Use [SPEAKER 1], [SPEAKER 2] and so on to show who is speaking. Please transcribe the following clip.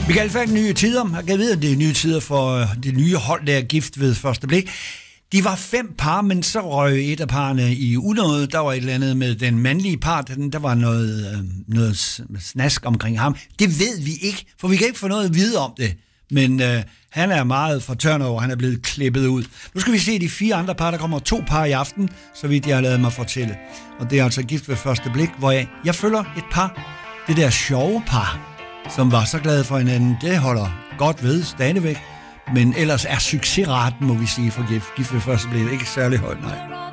[SPEAKER 1] Michael Falk, Nye Tider. Jeg kan vide, at det er nye tider for det nye hold, der er gift ved første blik. De var 5 par, men så røg et af parerne i unåde. Der var et eller andet med den mandlige part. Der var noget snask omkring ham. Det ved vi ikke, for vi kan ikke få noget at vide om det. Men han er meget fortørnet over, han er blevet klippet ud. Nu skal vi se de 4 andre par. Der kommer 2 par i aften, så vidt jeg har lavet mig fortælle. Og det er altså gift ved første blik, hvor jeg følger et par. Det der sjove par, som var så glade for hinanden, det holder godt ved stadigvæk. Men ellers er succesraten, må vi sige, for gift ved første blik ikke særlig højt, nej.